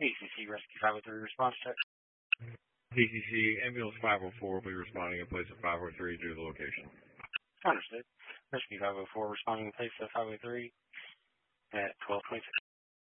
ACC Rescue 503 response check. ACC Ambulance 504 will be responding in place of 503 due to the location. Understood. Rescue 504 responding in place of 503 at 12:26.